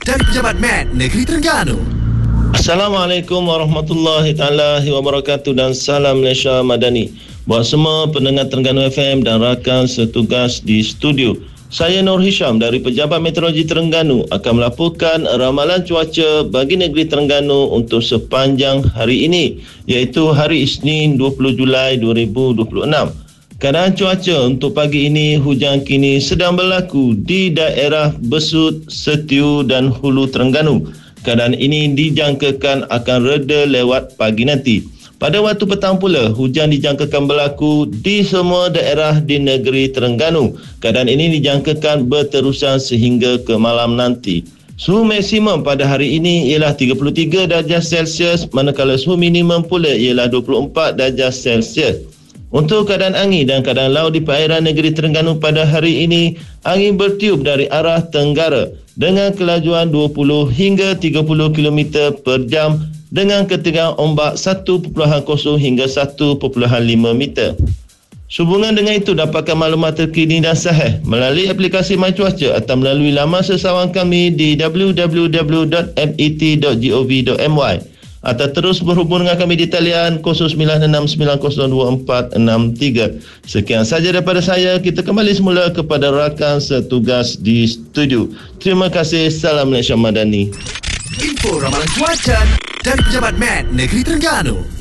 dari Pejabat MAT Negeri Terengganu. Assalamualaikum warahmatullahi taala wabarakatuh dan salam Malaysia Madani. Buat semua pendengar Terengganu FM dan rakan setugas di studio. Saya Nur Hisham dari Pejabat Meteorologi Terengganu akan melaporkan ramalan cuaca bagi negeri Terengganu untuk sepanjang hari ini, iaitu hari Isnin 20 Julai 2026. Keadaan cuaca untuk pagi ini, hujan kini sedang berlaku di daerah Besut, Setiu dan Hulu Terengganu. Keadaan ini dijangkakan akan reda lewat pagi nanti. Pada waktu petang pula, hujan dijangkakan berlaku di semua daerah di negeri Terengganu. Keadaan ini dijangkakan berterusan sehingga ke malam nanti. Suhu maksimum pada hari ini ialah 33 darjah Celsius, manakala suhu minimum pula ialah 24 darjah Celsius. Untuk keadaan angin dan keadaan laut di perairan negeri Terengganu pada hari ini, angin bertiup dari arah tenggara dengan kelajuan 20 hingga 30 km per jam dengan ketinggian ombak 1.0 hingga 1.5 meter. Sehubungan dengan itu, dapatkan maklumat terkini dan sahih melalui aplikasi My Cuaca atau melalui laman sesawang kami di www.met.gov.my atau terus berhubung dengan kami di talian 0969024663. Sekian saja daripada saya. Kita kembali semula kepada rakan setugas di studio. Terima kasih. Salam Malaysia Madani. Info ramalan cuaca dari Pejabat MAT Negeri Terengganu.